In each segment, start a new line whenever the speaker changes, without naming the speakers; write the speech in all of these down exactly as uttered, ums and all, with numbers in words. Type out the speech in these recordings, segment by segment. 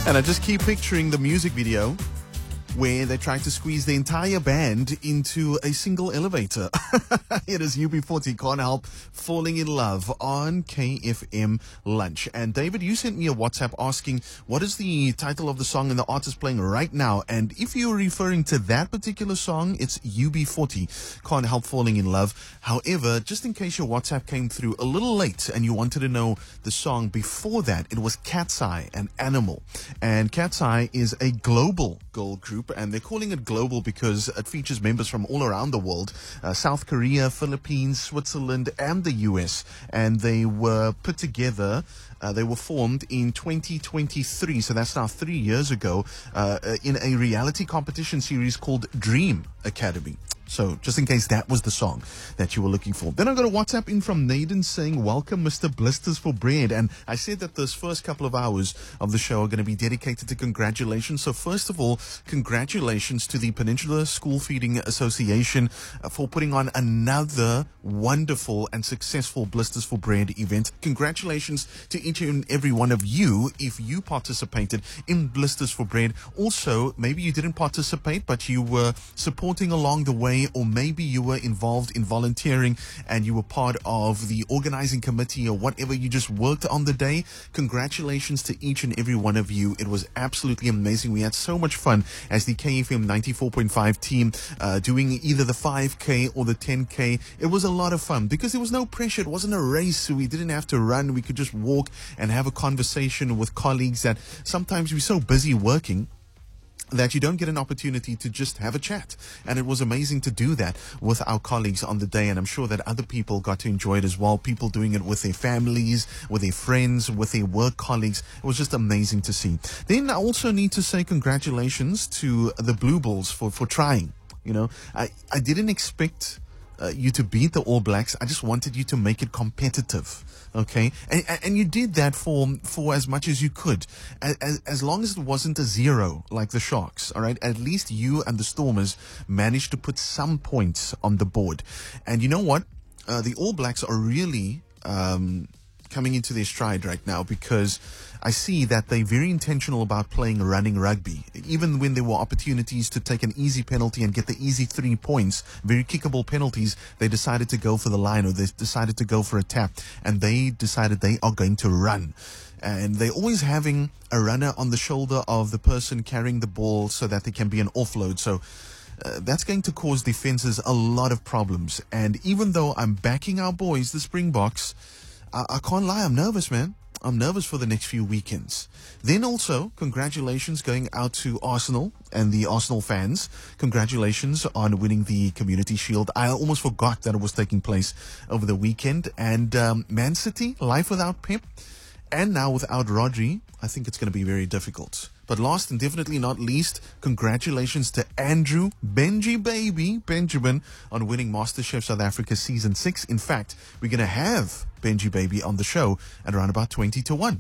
And I just keep picturing the music video where they tried to squeeze the entire band into a single elevator. It is U B forty, Can't Help Falling in Love on K F M Lunch. And David, you sent me a WhatsApp asking what is the title of the song and the artist playing right now. And if you're referring to that particular song, it's U B forty, Can't Help Falling in Love. However, just in case your WhatsApp came through a little late and you wanted to know the song before that, it was Cat's Eye, an Animal. And Cat's Eye is a global girl group, and they're calling it global because it features members from all around the world, uh, South Korea, Philippines, Switzerland, and the U S. And they were put together, uh, they were formed in twenty twenty-three, so that's now three years ago, uh, in a reality competition series called Dream Academy. So, just in case that was the song that you were looking for. Then I got a WhatsApp in from Naden saying, welcome Mister Blisters for Bread. And I said that this first couple of hours of the show are going to be dedicated to congratulations. So first of all, congratulations to the Peninsula School Feeding Association uh, for putting on another wonderful and successful Blisters for Bread event. Congratulations to each and every one of you if you participated in Blisters for Bread. Also, maybe you didn't participate, but you were supporting along the way, or maybe you were involved in volunteering and you were part of the organizing committee or whatever, you just worked on the day. Congratulations to each and every one of you. It was absolutely amazing. We had so much fun as the K F M ninety-four point five team uh, doing either the five K or the ten K. It was a lot of fun because there was no pressure. It wasn't a race, so we didn't have to run. We could just walk and have a conversation with colleagues that sometimes we're so busy working that you don't get an opportunity to just have a chat. And it was amazing to do that with our colleagues on the day, and I'm sure that other people got to enjoy it as well. People doing it with their families, with their friends, with their work colleagues. It was just amazing to see. Then I also need to say congratulations to the Blue Bulls for, for trying. You know, I, I didn't expect uh, you to beat the All Blacks. I just wanted you to make it competitive. Okay, and, and you did that for for as much as you could, as, as long as it wasn't a zero like the Sharks. All right, at least you and the Stormers managed to put some points on the board. And you know what? Uh, the All Blacks are really um, coming into their stride right now, because I see that they're very intentional about playing running rugby. Even when there were opportunities to take an easy penalty and get the easy three points, very kickable penalties, they decided to go for the line, or they decided to go for a tap, and they decided they are going to run. And they're always having a runner on the shoulder of the person carrying the ball so that there can be an offload. So Uh, that's going to cause defenses a lot of problems. And even though I'm backing our boys, the Springboks, I, I can't lie, I'm nervous, man. I'm nervous for the next few weekends. Then also, congratulations going out to Arsenal and the Arsenal fans. Congratulations on winning the Community Shield. I almost forgot that it was taking place over the weekend. And um, Man City, life without Pep, and now without Rodri, I think it's going to be very difficult. But last and definitely not least, congratulations to Andrew Benji Baby Benjamin on winning MasterChef South Africa Season six. In fact, we're going to have Benji Baby on the show at around about twenty to one.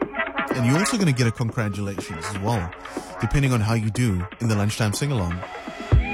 And you're also going to get a congratulations as well, depending on how you do in the lunchtime sing-along.